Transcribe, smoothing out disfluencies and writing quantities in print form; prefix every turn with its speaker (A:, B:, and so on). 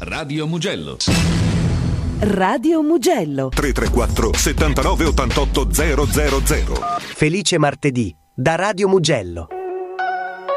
A: Radio Mugello.
B: Radio Mugello
C: 334 79 88 000.
D: Felice martedì da Radio Mugello.